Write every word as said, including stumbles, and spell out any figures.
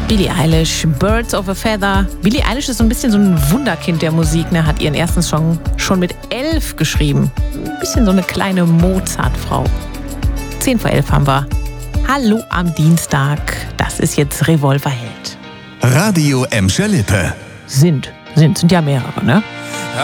Billie Eilish, Birds of a Feather. Billie Eilish ist so ein bisschen so ein Wunderkind der Musik, ne? Hat ihren ersten Song schon mit elf geschrieben. Ein bisschen so eine kleine Mozart-Frau. Zehn vor elf haben wir. Hallo am Dienstag. Das ist jetzt Revolverheld. Radio Emscher Lippe. Sind, sind, sind ja mehrere, ne?